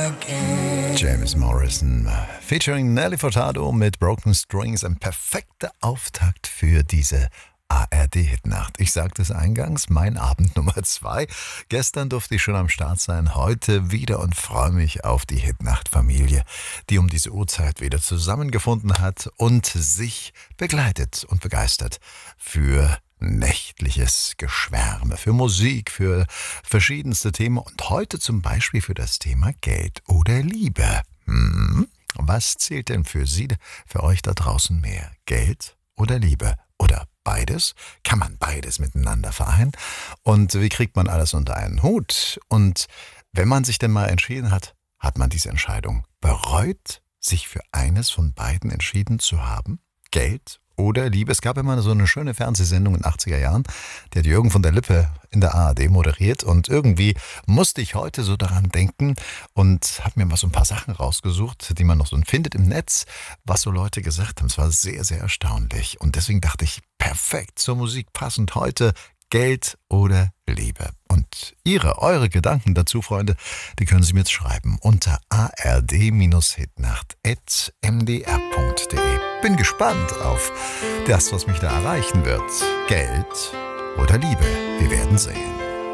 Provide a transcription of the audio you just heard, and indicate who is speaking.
Speaker 1: James Morrison featuring Nelly Furtado mit Broken Strings. Ein perfekter Auftakt für diese ARD-Hitnacht. Ich sagte es eingangs, mein Abend Nummer 2. Gestern durfte ich schon am Start sein, heute wieder und freue mich auf die Hitnacht-Familie, die um diese Uhrzeit wieder zusammengefunden hat und sich begleitet und begeistert für nächtliches Geschwärme, für Musik, für verschiedenste Themen und heute zum Beispiel für das Thema Geld oder Liebe. Was zählt denn für Sie, für euch da draußen mehr? Geld oder Liebe? Oder beides? Kann man beides miteinander vereinen? Und wie kriegt man alles unter einen Hut? Und wenn man sich denn mal entschieden hat, hat man diese Entscheidung bereut, sich für eines von beiden entschieden zu haben? Geld oder Liebe? Es gab immer so eine schöne Fernsehsendung in den 80er Jahren, die hat Jürgen von der Lippe in der ARD moderiert und irgendwie musste ich heute so daran denken und habe mir mal so ein paar Sachen rausgesucht, die man noch so findet im Netz, was so Leute gesagt haben. Es war sehr, sehr erstaunlich und deswegen dachte ich, perfekt zur Musik passend heute Geld oder Liebe. Und eure Gedanken dazu, Freunde, die können Sie mir jetzt schreiben unter ard-hitnacht@mdr.de. Bin gespannt auf das, was mich da erreichen wird. Geld oder Liebe? Wir werden sehen.